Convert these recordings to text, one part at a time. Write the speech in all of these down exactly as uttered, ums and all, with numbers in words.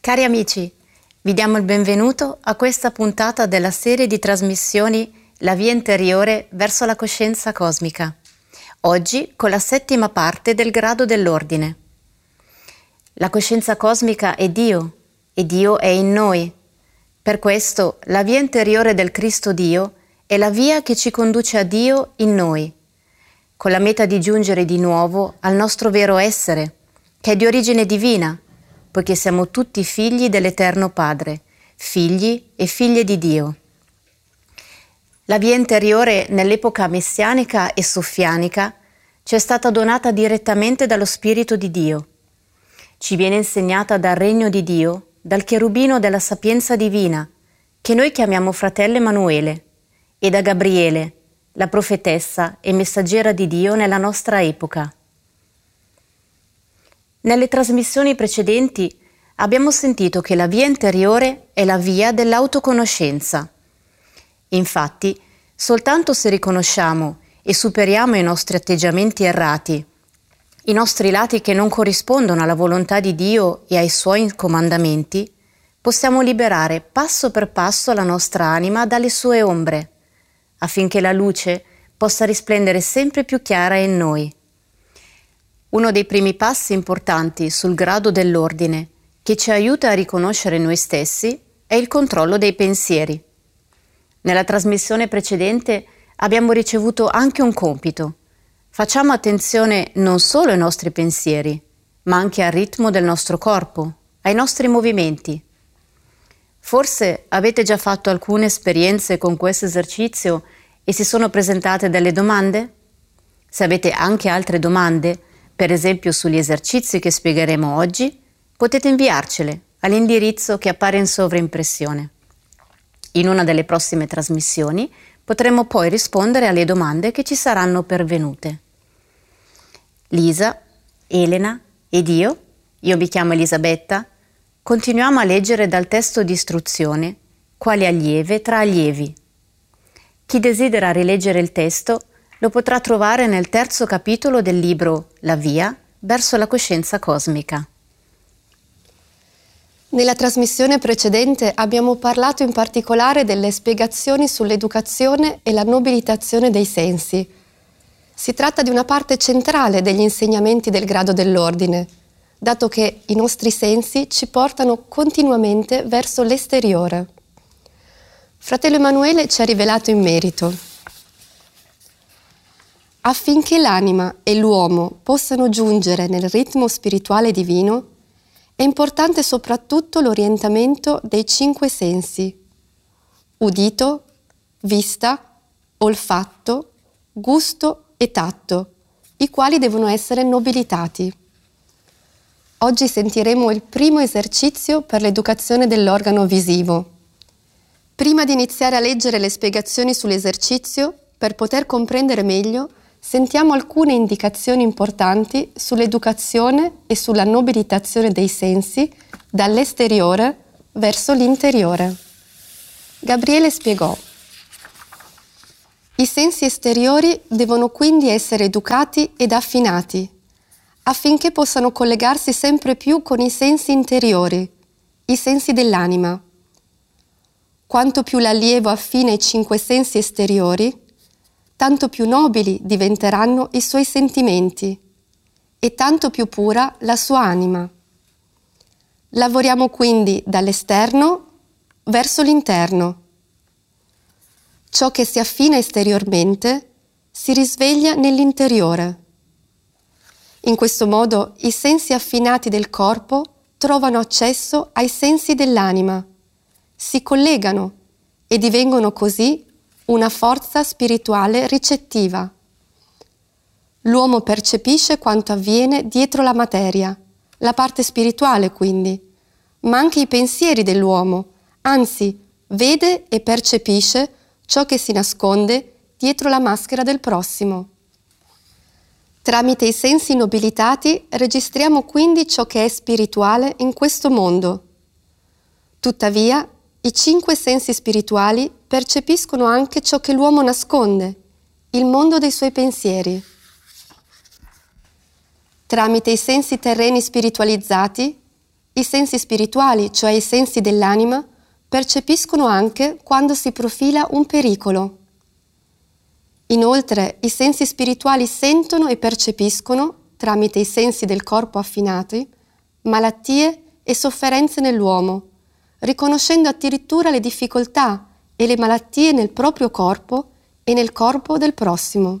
Cari amici, vi diamo il benvenuto a questa puntata della serie di trasmissioni La via interiore verso la coscienza cosmica. Oggi con la settima parte del grado dell'ordine. La coscienza cosmica è Dio e Dio è in noi. Per questo la via interiore del Cristo Dio è la via che ci conduce a Dio in noi, con la meta di giungere di nuovo al nostro vero essere, che è di origine divina, poiché siamo tutti figli dell'Eterno Padre, figli e figlie di Dio. La via interiore nell'epoca messianica e soffianica ci è stata donata direttamente dallo Spirito di Dio. Ci viene insegnata dal Regno di Dio, dal cherubino della sapienza divina, che noi chiamiamo fratello Emanuele, e da Gabriele, la profetessa e messaggera di Dio nella nostra epoca. Nelle trasmissioni precedenti abbiamo sentito che la via interiore è la via dell'autoconoscenza. Infatti, soltanto se riconosciamo e superiamo i nostri atteggiamenti errati, i nostri lati che non corrispondono alla volontà di Dio e ai Suoi comandamenti, possiamo liberare passo per passo la nostra anima dalle sue ombre, affinché la luce possa risplendere sempre più chiara in noi. Uno dei primi passi importanti sul grado dell'ordine che ci aiuta a riconoscere noi stessi è il controllo dei pensieri. Nella trasmissione precedente abbiamo ricevuto anche un compito. Facciamo attenzione non solo ai nostri pensieri, ma anche al ritmo del nostro corpo, ai nostri movimenti. Forse avete già fatto alcune esperienze con questo esercizio e si sono presentate delle domande? Se avete anche altre domande, per esempio sugli esercizi che spiegheremo oggi, potete inviarcele all'indirizzo che appare in sovraimpressione. In una delle prossime trasmissioni potremo poi rispondere alle domande che ci saranno pervenute. Lisa, Elena ed io, io mi chiamo Elisabetta, continuiamo a leggere dal testo di istruzione Quale allieve tra allievi. Chi desidera rileggere il testo lo potrà trovare nel terzo capitolo del libro La via verso la coscienza cosmica. Nella trasmissione precedente abbiamo parlato in particolare delle spiegazioni sull'educazione e la nobilitazione dei sensi. Si tratta di una parte centrale degli insegnamenti del grado dell'ordine, dato che i nostri sensi ci portano continuamente verso l'esteriore. Fratello Emanuele ci ha rivelato in merito: affinché l'anima e l'uomo possano giungere nel ritmo spirituale divino, è importante soprattutto l'orientamento dei cinque sensi: udito, vista, olfatto, gusto e tatto, i quali devono essere nobilitati. Oggi sentiremo il primo esercizio per l'educazione dell'organo visivo. Prima di iniziare a leggere le spiegazioni sull'esercizio, per poter comprendere meglio, sentiamo alcune indicazioni importanti sull'educazione e sulla nobilitazione dei sensi dall'esteriore verso l'interiore. Gabriele spiegò: i sensi esteriori devono quindi essere educati ed affinati, affinché possano collegarsi sempre più con i sensi interiori, i sensi dell'anima. Quanto più l'allievo affina i cinque sensi esteriori, tanto più nobili diventeranno i suoi sentimenti e tanto più pura la sua anima. Lavoriamo quindi dall'esterno verso l'interno. Ciò che si affina esteriormente si risveglia nell'interiore. In questo modo i sensi affinati del corpo trovano accesso ai sensi dell'anima, si collegano e divengono così una forza spirituale ricettiva. L'uomo percepisce quanto avviene dietro la materia, la parte spirituale quindi, ma anche i pensieri dell'uomo, anzi vede e percepisce ciò che si nasconde dietro la maschera del prossimo. Tramite i sensi nobilitati registriamo quindi ciò che è spirituale in questo mondo. Tuttavia, i cinque sensi spirituali percepiscono anche ciò che l'uomo nasconde, il mondo dei suoi pensieri. Tramite i sensi terreni spiritualizzati, I sensi spirituali, cioè i sensi dell'anima, percepiscono anche quando si profila un pericolo. Inoltre, i sensi spirituali sentono e percepiscono, tramite i sensi del corpo affinati, malattie e sofferenze nell'uomo, riconoscendo addirittura le difficoltà e le malattie nel proprio corpo e nel corpo del prossimo.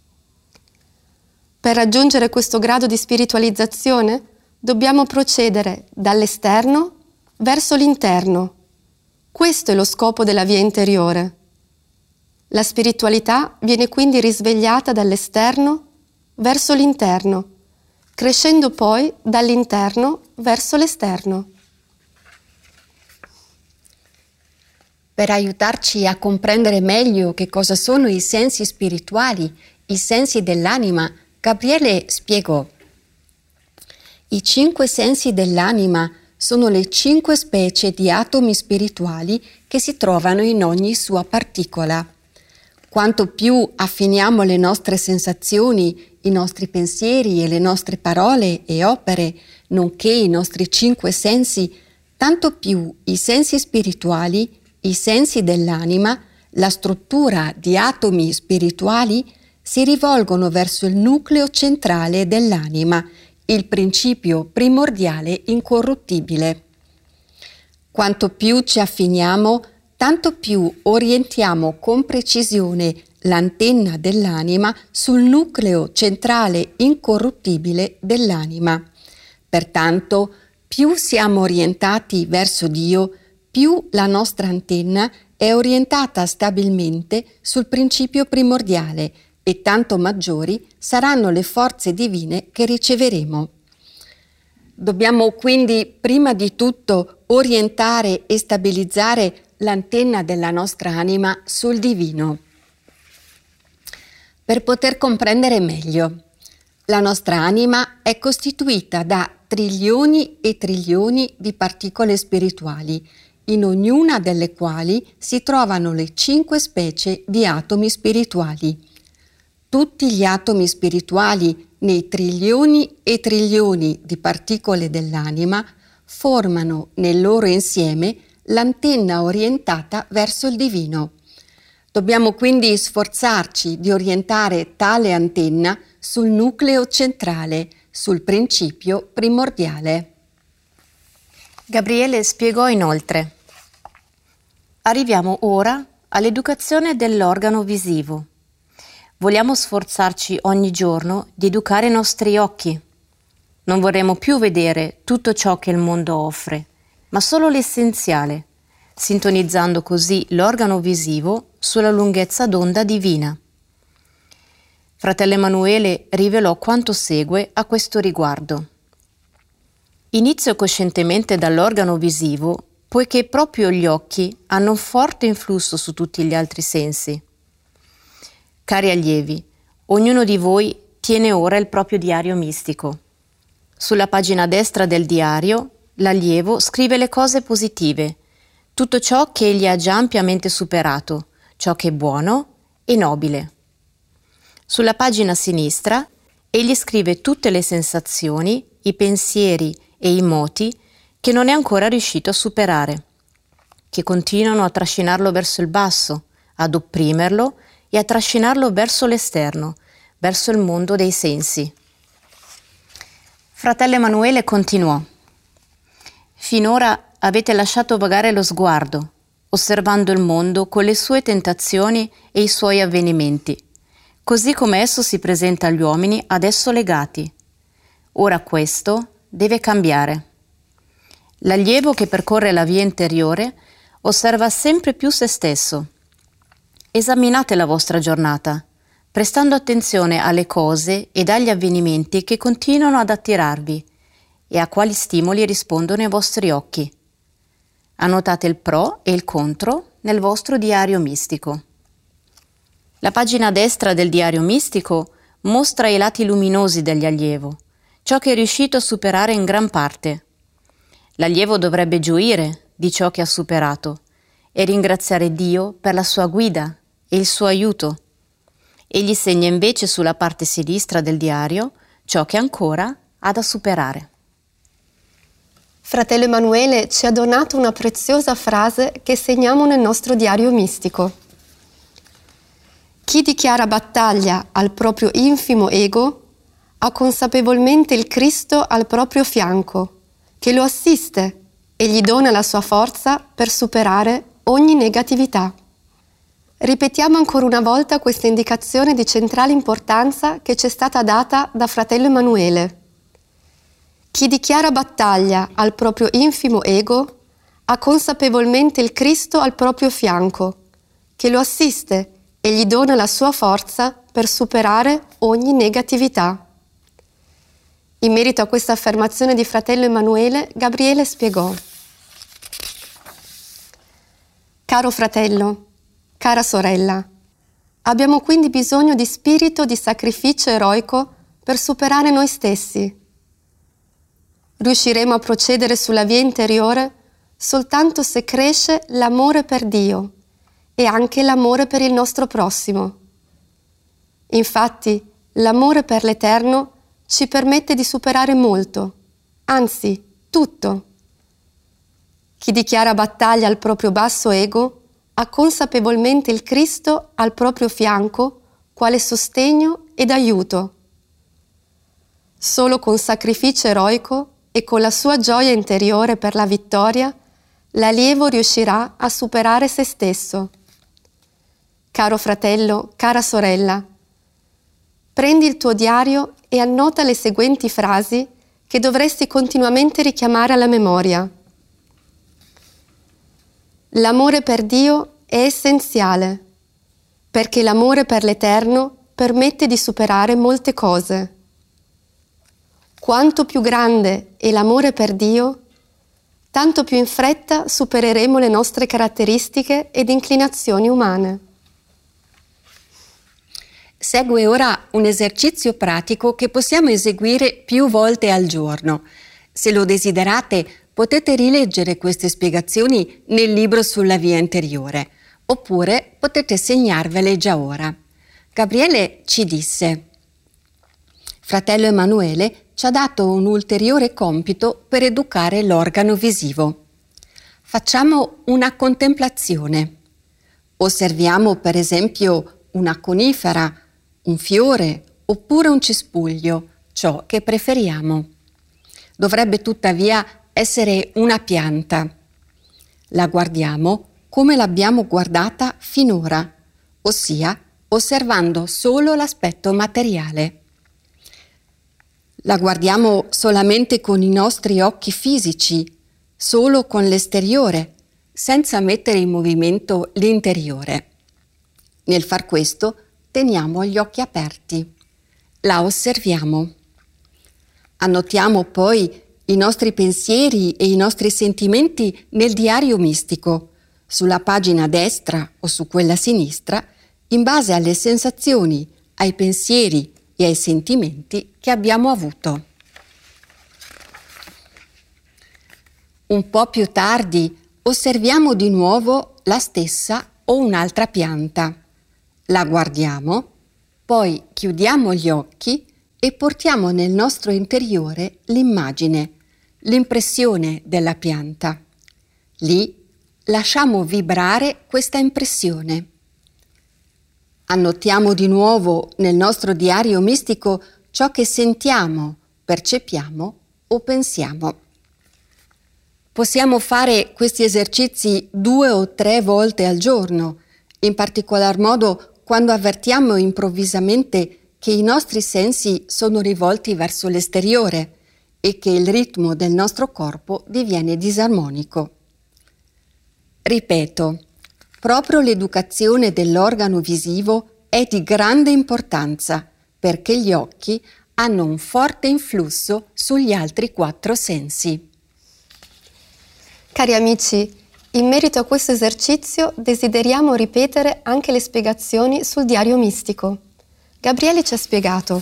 Per raggiungere questo grado di spiritualizzazione dobbiamo procedere dall'esterno verso l'interno. Questo è lo scopo della via interiore. La spiritualità viene quindi risvegliata dall'esterno verso l'interno, crescendo poi dall'interno verso l'esterno. Per aiutarci a comprendere meglio che cosa sono i sensi spirituali, i sensi dell'anima, Gabriele spiegò: i cinque sensi dell'anima sono le cinque specie di atomi spirituali che si trovano in ogni sua particola. Quanto più affiniamo le nostre sensazioni, i nostri pensieri e le nostre parole e opere, nonché i nostri cinque sensi, tanto più i sensi spirituali, i sensi dell'anima, la struttura di atomi spirituali, si rivolgono verso il nucleo centrale dell'anima, il principio primordiale incorruttibile. Quanto più ci affiniamo, tanto più orientiamo con precisione l'antenna dell'anima sul nucleo centrale incorruttibile dell'anima. Pertanto, più siamo orientati verso Dio, più la nostra antenna è orientata stabilmente sul principio primordiale e tanto maggiori saranno le forze divine che riceveremo. Dobbiamo quindi prima di tutto orientare e stabilizzare l'antenna della nostra anima sul divino. Per poter comprendere meglio, la nostra anima è costituita da trilioni e trilioni di particole spirituali, in ognuna delle quali si trovano le cinque specie di atomi spirituali. Tutti gli atomi spirituali nei trilioni e trilioni di particole dell'anima formano nel loro insieme l'antenna orientata verso il divino. Dobbiamo quindi sforzarci di orientare tale antenna sul nucleo centrale, sul principio primordiale. Gabriele spiegò inoltre: arriviamo ora all'educazione dell'organo visivo. Vogliamo sforzarci ogni giorno di educare i nostri occhi. Non vorremmo più vedere tutto ciò che il mondo offre, ma solo l'essenziale, sintonizzando così l'organo visivo sulla lunghezza d'onda divina. Fratello Emanuele rivelò quanto segue a questo riguardo. Inizio coscientemente dall'organo visivo, poiché proprio gli occhi hanno un forte influsso su tutti gli altri sensi. Cari allievi, ognuno di voi tiene ora il proprio diario mistico. Sulla pagina destra del diario, l'allievo scrive le cose positive, tutto ciò che egli ha già ampiamente superato, ciò che è buono e nobile. Sulla pagina sinistra, egli scrive tutte le sensazioni, i pensieri e i moti che non è ancora riuscito a superare, che continuano a trascinarlo verso il basso, ad opprimerlo e a trascinarlo verso l'esterno, verso il mondo dei sensi. Fratello Emanuele continuò: finora avete lasciato vagare lo sguardo, osservando il mondo con le sue tentazioni e i suoi avvenimenti, così come esso si presenta agli uomini adesso legati. Ora questo deve cambiare. L'allievo che percorre la via interiore osserva sempre più se stesso. Esaminate la vostra giornata, prestando attenzione alle cose ed agli avvenimenti che continuano ad attirarvi e a quali stimoli rispondono i vostri occhi. Annotate il pro e il contro nel vostro diario mistico. La pagina destra del diario mistico mostra i lati luminosi degli allievo, ciò che è riuscito a superare in gran parte. L'allievo dovrebbe gioire di ciò che ha superato e ringraziare Dio per la sua guida e il suo aiuto. Egli segna invece sulla parte sinistra del diario ciò che ancora ha da superare. Fratello Emanuele ci ha donato una preziosa frase che segniamo nel nostro diario mistico. Chi dichiara battaglia al proprio infimo ego ha consapevolmente il Cristo al proprio fianco, che lo assiste e gli dona la sua forza per superare ogni negatività. Ripetiamo ancora una volta questa indicazione di centrale importanza che ci è stata data da Fratello Emanuele. Chi dichiara battaglia al proprio infimo ego ha consapevolmente il Cristo al proprio fianco, che lo assiste e gli dona la sua forza per superare ogni negatività. In merito a questa affermazione di Fratello Emanuele, Gabriele spiegò: Caro fratello, cara sorella, abbiamo quindi bisogno di spirito di sacrificio eroico per superare noi stessi. Riusciremo a procedere sulla via interiore soltanto se cresce l'amore per Dio e anche l'amore per il nostro prossimo. Infatti, l'amore per l'Eterno ci permette di superare molto, anzi, tutto. Chi dichiara battaglia al proprio basso ego ha consapevolmente il Cristo al proprio fianco quale sostegno ed aiuto. Solo con sacrificio eroico e con la sua gioia interiore per la vittoria, l'allievo riuscirà a superare se stesso. Caro fratello, cara sorella, prendi il tuo diario e annota le seguenti frasi che dovresti continuamente richiamare alla memoria. L'amore per Dio è essenziale, perché l'amore per l'Eterno permette di superare molte cose. Quanto più grande è l'amore per Dio, tanto più in fretta supereremo le nostre caratteristiche ed inclinazioni umane. Segue ora un esercizio pratico che possiamo eseguire più volte al giorno. Se lo desiderate, potete rileggere queste spiegazioni nel libro sulla via interiore, oppure potete segnarvele già ora. Gabriele ci disse: Fratello Emanuele ci ha dato un ulteriore compito per educare l'organo visivo. Facciamo una contemplazione. Osserviamo per esempio una conifera, un fiore oppure un cespuglio, ciò che preferiamo. Dovrebbe tuttavia essere una pianta. La guardiamo come l'abbiamo guardata finora, ossia osservando solo l'aspetto materiale. La guardiamo solamente con i nostri occhi fisici, solo con l'esteriore, senza mettere in movimento l'interiore. Nel far questo, teniamo gli occhi aperti. La osserviamo. Annotiamo poi i nostri pensieri e i nostri sentimenti nel diario mistico, sulla pagina destra o su quella sinistra, in base alle sensazioni, ai pensieri e ai sentimenti che abbiamo avuto. Un po' più tardi osserviamo di nuovo la stessa o un'altra pianta. La guardiamo, poi chiudiamo gli occhi e portiamo nel nostro interiore l'immagine, l'impressione della pianta. Lì lasciamo vibrare questa impressione. Annotiamo di nuovo nel nostro diario mistico ciò che sentiamo, percepiamo o pensiamo. Possiamo fare questi esercizi due o tre volte al giorno, in particolar modo quando avvertiamo improvvisamente che i nostri sensi sono rivolti verso l'esteriore e che il ritmo del nostro corpo diviene disarmonico. Ripeto, proprio l'educazione dell'organo visivo è di grande importanza perché gli occhi hanno un forte influsso sugli altri quattro sensi. Cari amici, in merito a questo esercizio desideriamo ripetere anche le spiegazioni sul diario mistico. Gabriele ci ha spiegato: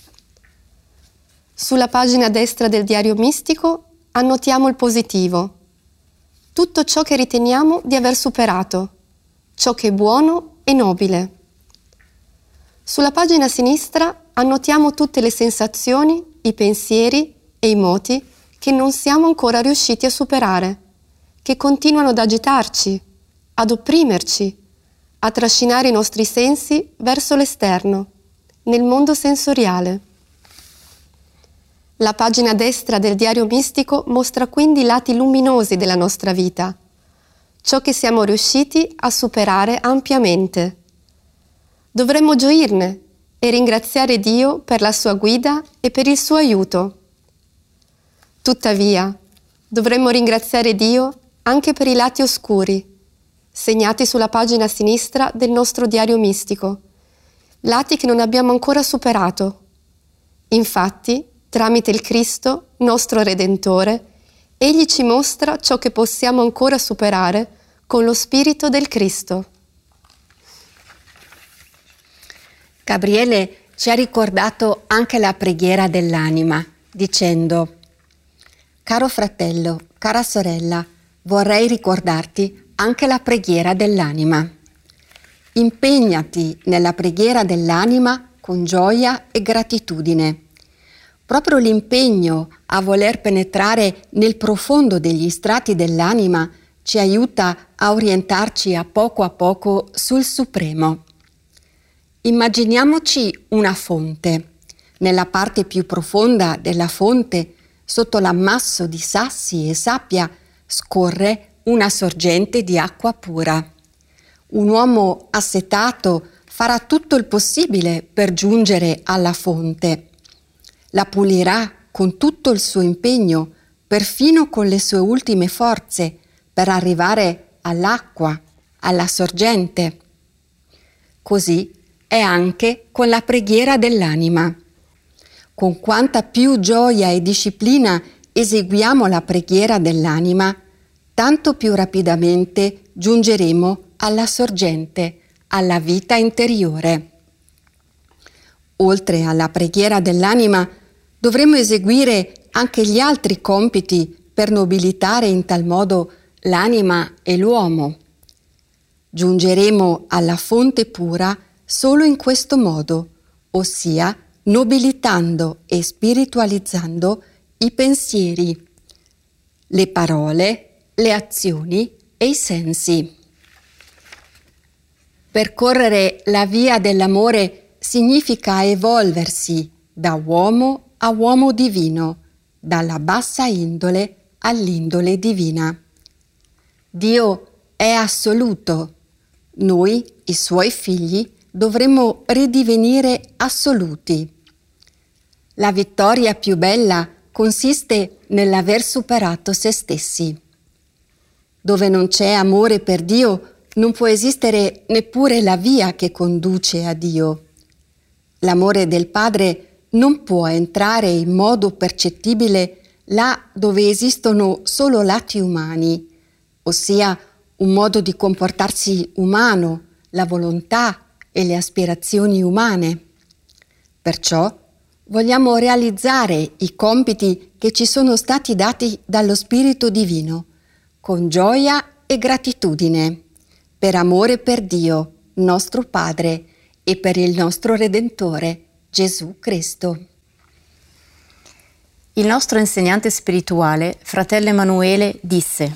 sulla pagina destra del diario mistico annotiamo il positivo, tutto ciò che riteniamo di aver superato, ciò che è buono e nobile. Sulla pagina sinistra annotiamo tutte le sensazioni, i pensieri e i moti che non siamo ancora riusciti a superare, che continuano ad agitarci, ad opprimerci, a trascinare i nostri sensi verso l'esterno, nel mondo sensoriale. La pagina destra del diario mistico mostra quindi i lati luminosi della nostra vita, ciò che siamo riusciti a superare ampiamente. Dovremmo gioirne e ringraziare Dio per la sua guida e per il suo aiuto. Tuttavia, dovremmo ringraziare Dio anche per i lati oscuri, segnati sulla pagina sinistra del nostro diario mistico, lati che non abbiamo ancora superato. Infatti, tramite il Cristo, nostro Redentore, Egli ci mostra ciò che possiamo ancora superare con lo Spirito del Cristo. Gabriele ci ha ricordato anche la preghiera dell'anima, dicendo: «Caro fratello, cara sorella, vorrei ricordarti anche la preghiera dell'anima. Impegnati nella preghiera dell'anima con gioia e gratitudine. Proprio l'impegno a voler penetrare nel profondo degli strati dell'anima ci aiuta a orientarci a poco a poco sul Supremo. Immaginiamoci una fonte. Nella parte più profonda della fonte, sotto l'ammasso di sassi e sabbia, scorre una sorgente di acqua pura. Un uomo assetato farà tutto il possibile per giungere alla fonte. La pulirà con tutto il suo impegno, perfino con le sue ultime forze, per arrivare all'acqua, alla sorgente. Così è anche con la preghiera dell'anima. Con quanta più gioia e disciplina eseguiamo la preghiera dell'anima, tanto più rapidamente giungeremo alla sorgente, alla vita interiore. Oltre alla preghiera dell'anima, dovremo eseguire anche gli altri compiti per nobilitare in tal modo l'anima e l'uomo. Giungeremo alla fonte pura solo in questo modo, ossia nobilitando e spiritualizzando i pensieri, le parole, le azioni e i sensi. Percorrere la via dell'amore significa evolversi da uomo a uomo divino, dalla bassa indole all'indole divina. Dio è assoluto. Noi, i suoi figli, dovremmo ridivenire assoluti. La vittoria più bella consiste nell'aver superato se stessi. Dove non c'è amore per Dio, non può esistere neppure la via che conduce a Dio. L'amore del Padre non può entrare in modo percettibile là dove esistono solo lati umani, ossia un modo di comportarsi umano, la volontà e le aspirazioni umane. Perciò vogliamo realizzare i compiti che ci sono stati dati dallo Spirito Divino, con gioia e gratitudine, per amore per Dio, nostro Padre, e per il nostro Redentore, Gesù Cristo. Il nostro insegnante spirituale, fratello Emanuele, disse: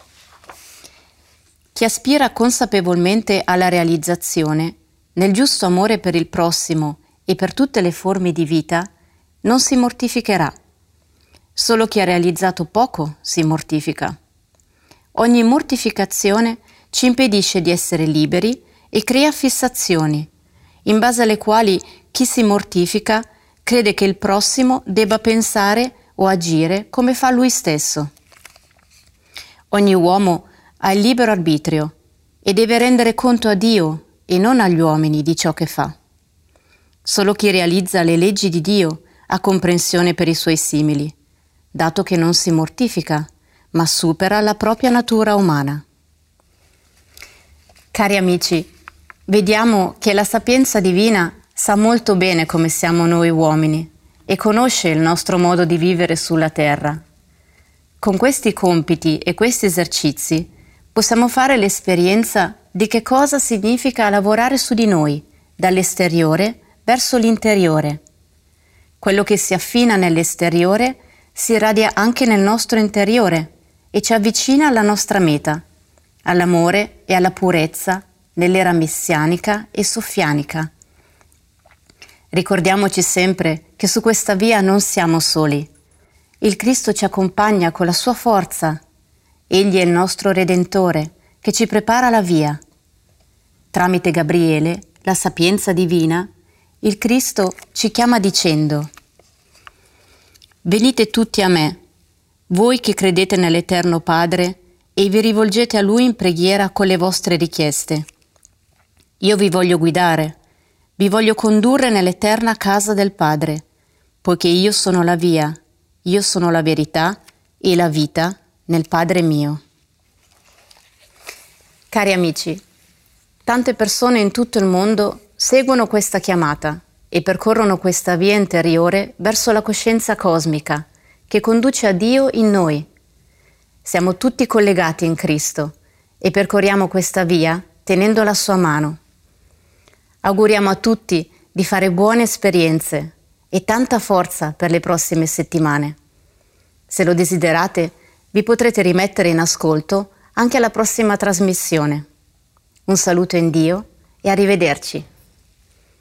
«Chi aspira consapevolmente alla realizzazione, nel giusto amore per il prossimo e per tutte le forme di vita, non si mortificherà. Solo chi ha realizzato poco si mortifica. Ogni mortificazione ci impedisce di essere liberi e crea fissazioni, in base alle quali chi si mortifica crede che il prossimo debba pensare o agire come fa lui stesso. Ogni uomo ha il libero arbitrio e deve rendere conto a Dio e non agli uomini di ciò che fa. Solo chi realizza le leggi di Dio ha comprensione per i suoi simili, dato che non si mortifica, ma supera la propria natura umana». Cari amici, vediamo che la sapienza divina sa molto bene come siamo noi uomini e conosce il nostro modo di vivere sulla terra. Con questi compiti e questi esercizi possiamo fare l'esperienza di che cosa significa lavorare su di noi, dall'esteriore verso l'interiore. Quello che si affina nell'esteriore si irradia anche nel nostro interiore e ci avvicina alla nostra meta, all'amore e alla purezza nell'era messianica e soffianica. Ricordiamoci sempre che su questa via non siamo soli. Il Cristo ci accompagna con la sua forza. Egli è il nostro Redentore che ci prepara la via. Tramite Gabriele, la sapienza divina, il Cristo ci chiama dicendo: venite tutti a me, voi che credete nell'Eterno Padre e vi rivolgete a Lui in preghiera con le vostre richieste. Io vi voglio guidare, vi voglio condurre nell'eterna casa del Padre, poiché io sono la via, io sono la verità e la vita nel Padre mio. Cari amici, tante persone in tutto il mondo seguono questa chiamata e percorrono questa via interiore verso la coscienza cosmica che conduce a Dio in noi. Siamo tutti collegati in Cristo e percorriamo questa via tenendo la sua mano. Auguriamo a tutti di fare buone esperienze e tanta forza per le prossime settimane. Se lo desiderate, vi potrete rimettere in ascolto anche alla prossima trasmissione. Un saluto in Dio e arrivederci.